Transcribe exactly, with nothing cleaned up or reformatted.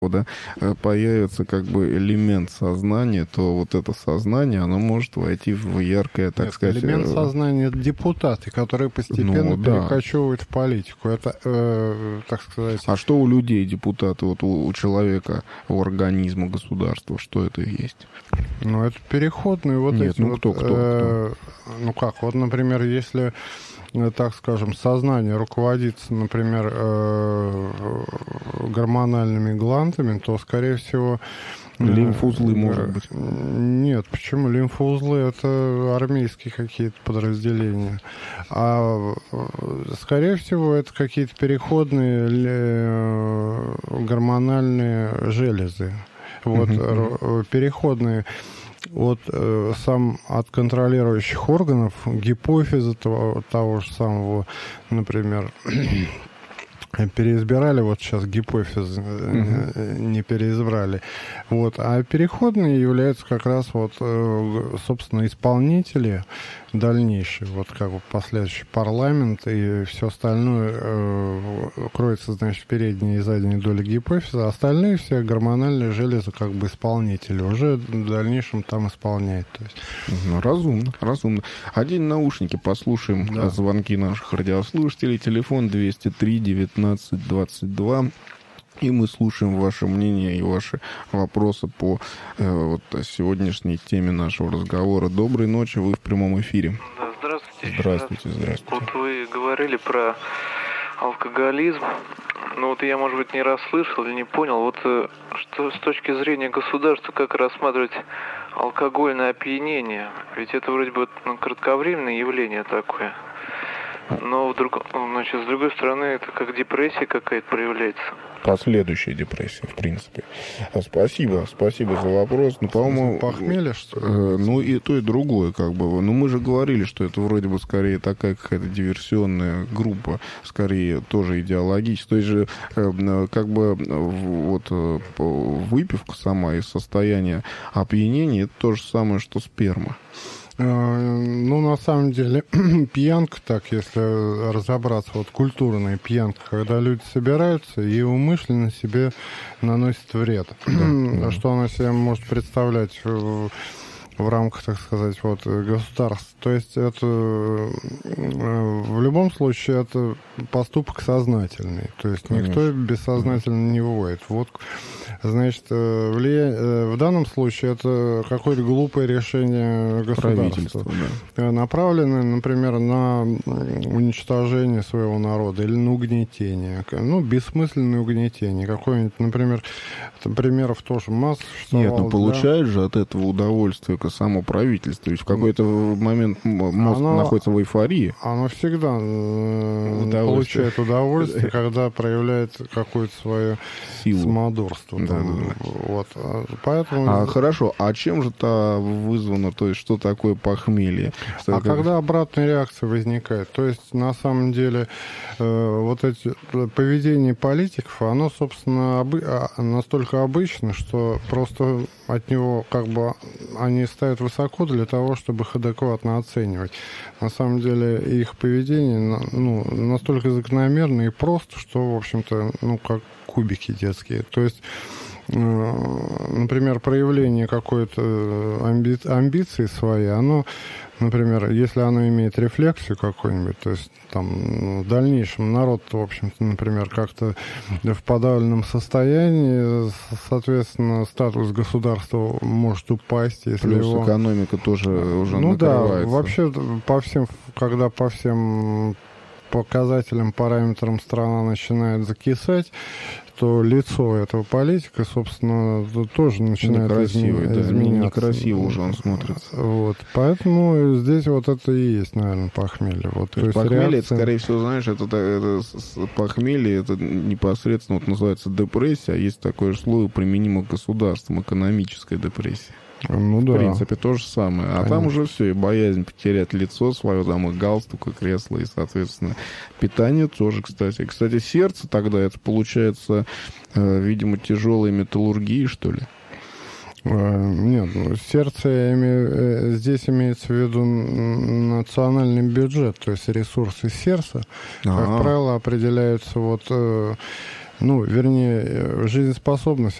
да, появится как бы элемент сознания, то вот это сознание, оно может войти в яркое, так Нет, сказать... элемент сознания — это депутаты, которые постепенно ну, да. перекочевывают в политику. Это, э, так сказать... А что у людей депутаты, вот у, у человека, у организма государства, что это есть? Ну, это переходные вот Нет, эти ну вот... кто, кто, э, ну как, вот, например, если... так скажем, сознание руководится, например, гормональными гландами, то, скорее всего... Лимфоузлы, может быть? Нет, почему? Лимфоузлы — это армейские какие-то подразделения. А, скорее всего, это какие-то переходные гормональные железы. Вот, uh-huh. переходные... От, э, сам от контролирующих органов, гипофиза того, того же самого, например, переизбирали, вот сейчас гипофиз uh-huh. не переизбрали. Вот, а переходные являются как раз вот, э, собственно, исполнители дальнейшие, вот как бы последующий парламент и все остальное э, кроется, значит, в передней и задней доли гипофиза, а остальные все гормональные железы как бы исполнители уже в дальнейшем там исполняют. То есть. Ну, разумно, разумно. Одень наушники, послушаем да. звонки наших радиослушателей. Телефон двести три девятнадцать двадцать два. И мы слушаем ваше мнение и ваши вопросы по э, вот, сегодняшней теме нашего разговора. Доброй ночи, вы в прямом эфире. Да, здравствуйте. Здравствуйте, здравствуйте. Вот вы говорили про алкоголизм. Ну вот я, может быть, не расслышал или не понял. Вот что с точки зрения государства, как рассматривать алкогольное опьянение? Ведь это вроде бы ну, кратковременное явление такое. Но вдруг, значит, с другой стороны, это как депрессия какая-то проявляется. Последующая депрессия, в принципе. Спасибо, спасибо за вопрос. Ну, по-моему, похмелье, что ли? Э, ну, и то, и другое, как бы. Ну, мы же говорили, что это вроде бы скорее такая какая-то диверсионная группа, скорее тоже идеологическая. То есть же, э, как бы, вот, э, выпивка сама и состояние опьянения, это то же самое, что сперма. Ну, на самом деле, пьянка, так, если разобраться, вот культурная пьянка, когда люди собираются и умышленно себе наносят вред. Да, что она себе может представлять в, в рамках, так сказать, вот, государства. То есть это в любом случае это поступок сознательный. То есть никто Конечно. бессознательно не выводит. Вот, значит, влия... в данном случае это какое-то глупое решение государства, да. направленное, например, на уничтожение своего народа или на угнетение. Ну, бессмысленное угнетение. Какое-нибудь, например, примеров тоже масса. Нет, ну получает да? же от этого удовольствие само правительство. Ведь в какой-то момент мозг оно, находится в эйфории. Оно всегда удовольствие. получает удовольствие, когда проявляет какое-то свое силу. Самодурство. Да, там, да, да. Вот. Поэтому... А, хорошо, а чем же это вызвано, то есть что такое похмелье? Что а как... когда обратная реакция возникает, то есть на самом деле э, вот эти поведение политиков, оно, собственно, обы... настолько обычно, что просто от него как бы они ставят высоко для того, чтобы их адекватно оценивать. На самом деле их поведение ну, настолько закономерно и просто, что, в общем-то, ну, как кубики детские. То есть, например, проявление какой-то амби... амбиции своей, оно, например, если оно имеет рефлексию какую-нибудь, то есть там в дальнейшем народ, в общем-то, например, как-то в подавленном состоянии, соответственно, статус государства может упасть, если Плюс его... экономика тоже уже ну накрывается. Да, вообще по всем, когда по всем показателям, параметрам страна начинает закисать, то лицо этого политика, собственно, тоже начинает некрасивый, изме- да, изменяться. Некрасиво уже он смотрится. Вот. Поэтому здесь вот это и есть, наверное, похмелье. Вот, то, то есть похмелье, реакция... это, скорее всего, знаешь, это, это похмелье, это непосредственно вот называется депрессия, а есть такое же слово применимо к государствам, экономическая депрессия. Ну, да. В принципе, то же самое. А Конечно. Там уже все, и боязнь потерять лицо свое, там и галстук, и кресло, и, соответственно, питание тоже, кстати. Кстати, сердце тогда, это получается, э, видимо, тяжелой металлургии, что ли? Нет, ну, сердце я имею, здесь имеется в виду национальный бюджет, то есть ресурсы сердца, А-а-а. как правило, определяются вот... Ну, вернее, жизнеспособность